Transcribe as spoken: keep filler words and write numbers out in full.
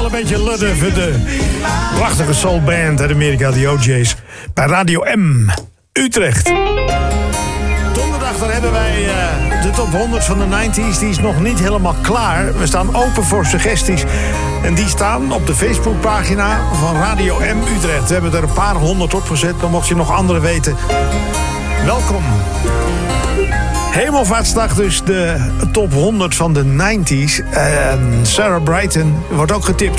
een beetje ludden voor de prachtige soulband uit Amerika, de O J's. Bij Radio M Utrecht. Donderdag daar hebben wij uh, de top honderd van de negentig. Die is nog niet helemaal klaar. We staan open voor suggesties. En die staan op de Facebookpagina van Radio M Utrecht. We hebben er een paar honderd opgezet. Dan mocht je nog andere weten. Welkom. Hemelvaartsdag dus de top honderd van de negentig. En Sarah Brightman wordt ook getipt.